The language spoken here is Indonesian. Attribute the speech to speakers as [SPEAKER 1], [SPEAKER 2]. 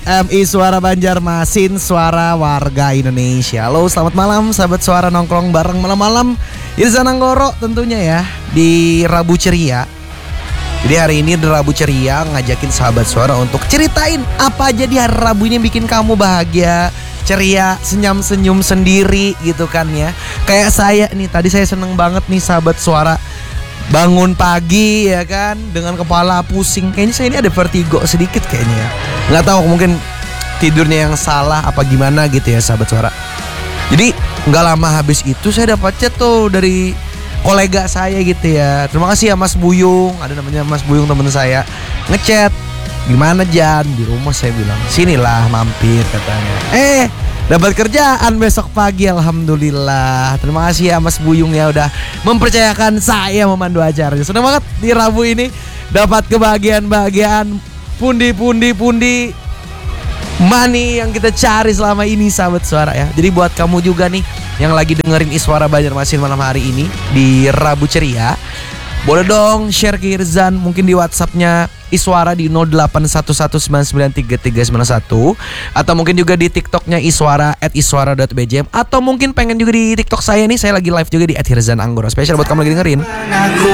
[SPEAKER 1] MI Suara Banjarmasin, suara warga Indonesia. Halo, selamat malam sahabat suara, nongkrong bareng malam-malam Irzan Anggoro tentunya ya di Rabu Ceria. Jadi hari ini di Rabu Ceria ngajakin sahabat suara untuk ceritain apa aja di hari Rabu ini bikin kamu bahagia, ceria, senyum-senyum sendiri gitu kan ya. Kayak saya nih, tadi saya seneng banget nih sahabat suara, bangun pagi ya kan dengan kepala pusing. Kayaknya saya ini ada vertigo sedikit kayaknya ya. Nggak tahu, mungkin tidurnya yang salah apa gimana gitu ya sahabat suara. Jadi nggak lama habis itu saya dapat chat tuh dari kolega saya gitu ya. Terima kasih ya Mas Buyung, ada namanya Mas Buyung temen saya, ngechat, gimana Jan di rumah. Saya bilang sinilah mampir katanya. Dapat kerjaan besok pagi, alhamdulillah. Terima kasih ya Mas Buyung ya udah mempercayakan saya memandu acaranya. Senang banget di Rabu ini dapat kebahagiaan pundi money yang kita cari selama ini sahabat suara ya. Jadi buat kamu juga nih yang lagi dengerin Iswara Banjarmasin malam hari ini di Rabu Ceria, boleh dong share ke Irzan mungkin di WhatsAppnya Iswara di 0811993391, atau mungkin juga di TikToknya Iswara @iswara.bjm, atau mungkin pengen juga di TikTok saya nih, saya lagi live juga di @irzananggoro. Spesial buat kamu lagi dengerin.